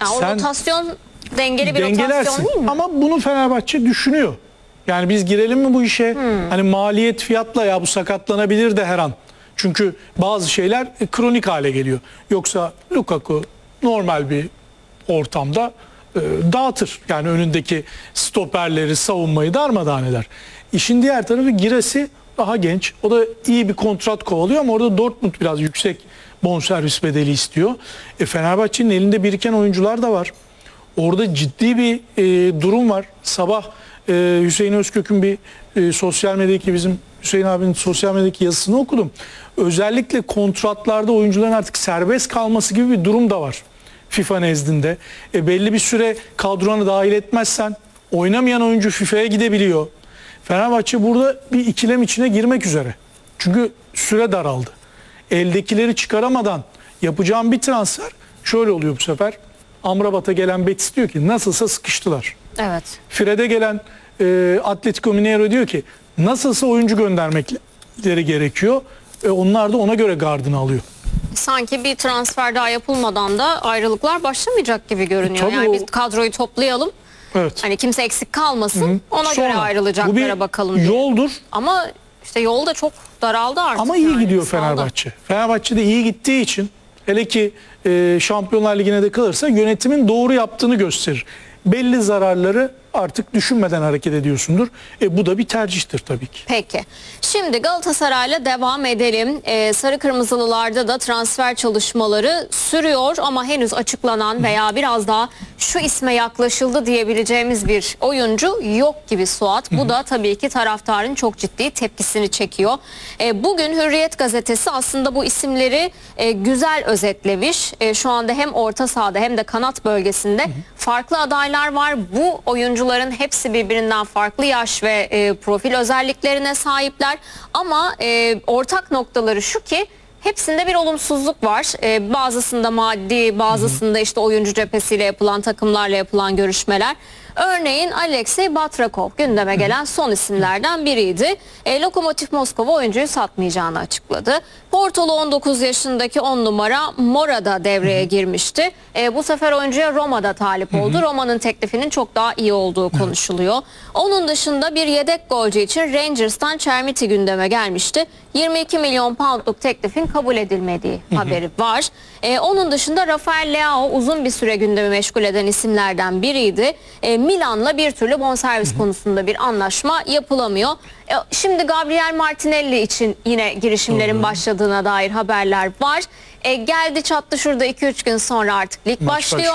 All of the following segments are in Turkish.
Yani o Sen rotasyon dengeli bir rotasyon değil mi? Ama bunu Fenerbahçe düşünüyor. Yani biz girelim mi bu işe? Hani maliyet fiyatla ya bu sakatlanabilir de her an. Çünkü bazı şeyler kronik hale geliyor. Yoksa Lukaku normal bir ortamda dağıtır. Yani önündeki stoperleri, savunmayı darmadağın eder. İşin diğer tarafı Girassi daha genç. O da iyi bir kontrat kovalıyor ama orada Dortmund biraz yüksek bonservis bedeli istiyor. Fenerbahçe'nin elinde biriken oyuncular da var. Orada ciddi bir durum var. Sabah Hüseyin Özkök'ün bir sosyal medyadaki bizim Hüseyin abinin sosyal medyadaki yazısını okudum. Özellikle kontratlarda oyuncuların artık serbest kalması gibi bir durum da var FIFA nezdinde. Belli bir süre kadrona dahil etmezsen oynamayan oyuncu FIFA'ya gidebiliyor. Fenerbahçe burada bir ikilem içine girmek üzere. Çünkü süre daraldı. Eldekileri çıkaramadan yapacağım bir transfer şöyle oluyor bu sefer. Amrabat'a gelen Betis diyor ki nasılsa sıkıştılar. Evet. Fred'e gelen Atletico Mineiro diyor ki nasılsa oyuncu göndermekleri gerekiyor. Onlar da ona göre gardını alıyor. Sanki bir transfer daha yapılmadan da ayrılıklar başlamayacak gibi görünüyor. Tabii Yani biz kadroyu toplayalım. Evet. Hani kimse eksik kalmasın. Hı-hı. Ona Sonra, göre ayrılacaklara bakalım diye. Yoldur. Ama işte yol da çok daraldı artık. Ama iyi yani, gidiyor sağda. Fenerbahçe. Fenerbahçe de iyi gittiği için hele ki Şampiyonlar Ligi'ne de kalırsa yönetimin doğru yaptığını gösterir. Belli zararları artık düşünmeden hareket ediyorsundur. Bu da bir tercihtir tabii ki. Peki. Şimdi Galatasaray'la devam edelim. Sarı Kırmızılılarda da transfer çalışmaları sürüyor ama henüz açıklanan veya biraz daha şu isme yaklaşıldı diyebileceğimiz bir oyuncu yok gibi Suat. Bu da tabii ki taraftarın çok ciddi tepkisini çekiyor. Bugün Hürriyet gazetesi aslında bu isimleri güzel özetlemiş. Şu anda hem orta sahada hem de kanat bölgesinde farklı adaylar var. Bu oyuncuların hepsi birbirinden farklı yaş ve profil özelliklerine sahipler. Ama ortak noktaları şu ki hepsinde bir olumsuzluk var. Bazısında maddi, bazısında işte oyuncu cephesiyle yapılan, takımlarla yapılan görüşmeler. Örneğin Alexey Batrakov gündeme gelen son isimlerden biriydi. Lokomotiv Moskova oyuncuyu satmayacağını açıkladı. Portolu 19 yaşındaki 10 numara Mora da devreye girmişti. Bu sefer oyuncuya Roma'da talip oldu. Roma'nın teklifinin çok daha iyi olduğu konuşuluyor. Onun dışında bir yedek golcü için Rangers'tan Chermiti gündeme gelmişti. 22 milyon poundluk teklifin kabul edilmediği haberi var. Onun dışında Rafael Leao uzun bir süre gündemi meşgul eden isimlerden biriydi. Milan'la bir türlü bonservis konusunda bir anlaşma yapılamıyor. Şimdi Gabriel Martinelli için yine girişimlerin başladığına dair haberler var. Geldi çattı şurada 2-3 gün sonra artık lig başlıyor.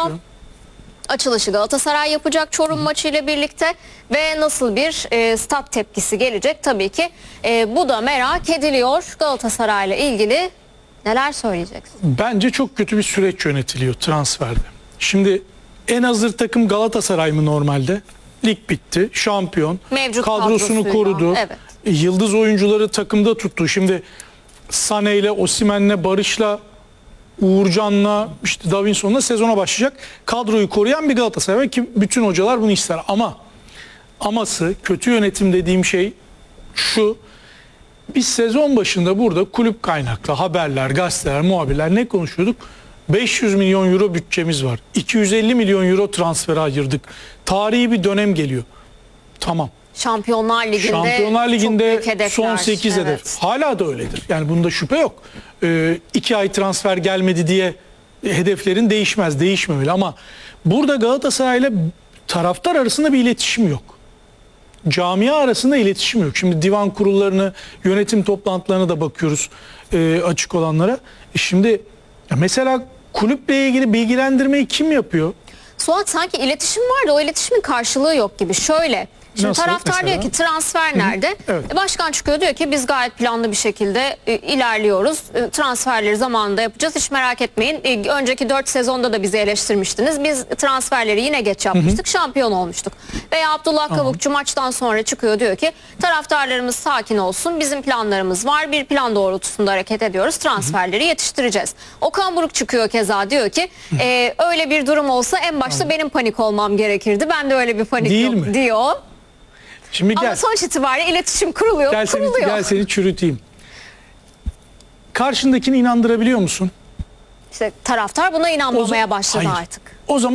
Açılışı Galatasaray yapacak Çorum maçıyla birlikte ve nasıl bir stat tepkisi gelecek tabii ki bu da merak ediliyor. Galatasaray'la ilgili neler söyleyeceksin? Bence çok kötü bir süreç yönetiliyor transferde. Şimdi en hazır takım Galatasaray mı normalde? Lig bitti, şampiyon, Mevcut kadrosunu korudu, evet. Yıldız oyuncuları takımda tuttu. Şimdi Sané ile Osimhen'le Barış'la Uğurcan'la işte Davinson'la sezona başlayacak kadroyu koruyan bir Galatasaray var ki bütün hocalar bunu ister aması kötü yönetim dediğim şey şu: biz sezon başında burada kulüp kaynaklı haberler, gazeteler, muhabirler ne konuşuyorduk? 500 milyon euro bütçemiz var. 250 milyon euro transfere ayırdık. Tarihi bir dönem geliyor. Tamam. Şampiyonlar Ligi'nde hedefler, son 8 hedef. Hala da öyledir. Yani bunda şüphe yok. 2 ay transfer gelmedi diye hedeflerin değişmemeli. Ama burada Galatasaray ile taraftar arasında bir iletişim yok. Camia arasında iletişim yok. Şimdi divan kurullarını, yönetim toplantılarına da bakıyoruz açık olanlara. Şimdi mesela kulüple ilgili bilgilendirmeyi kim yapıyor? Suat sanki iletişim var da o iletişimin karşılığı yok gibi. Şöyle. Şimdi nasıl, taraftar mesela? diyor ki transfer nerede? Evet. Başkan çıkıyor diyor ki biz gayet planlı bir şekilde ilerliyoruz. Transferleri zamanında yapacağız. Hiç merak etmeyin. Önceki 4 sezonda da bizi eleştirmiştiniz. Biz transferleri yine geç yapmıştık. Şampiyon olmuştuk. Veya Abdullah Kavukçu maçtan sonra çıkıyor diyor ki taraftarlarımız sakin olsun. Bizim planlarımız var. Bir plan doğrultusunda hareket ediyoruz. Transferleri yetiştireceğiz. Okan Buruk çıkıyor keza diyor ki öyle bir durum olsa en başta benim panik olmam gerekirdi. Ben de öyle bir panik Değil yok mi? diyor. Şimdi Ama sonuç itibariyle iletişim kuruluyor. Gel seni çürüteyim. Karşındakini inandırabiliyor musun? İşte taraftar buna inanmamaya başladı Hayır. artık. O zaman